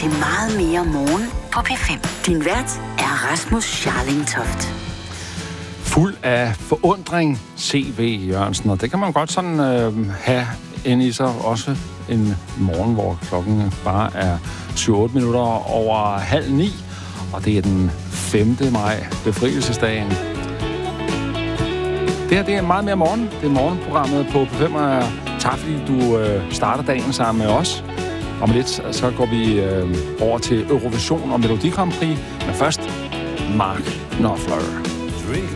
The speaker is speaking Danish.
til Meget mere morgen på P5. Din vært er Rasmus Scharling Toft. Fuld af forundring, C.V. Jørgensen, og det kan man godt sådan have ind i sig også en morgen, hvor klokken bare er 7-8 minutter over 8:30, og det er den 5. maj, befrielsesdagen. Det her, det er meget mere morgen. Det er morgenprogrammet på P5, og tak fordi du starter dagen sammen med os. Om lidt, så går vi over til Eurovision og Melodi Grand Prix, men først Mark Knopfler.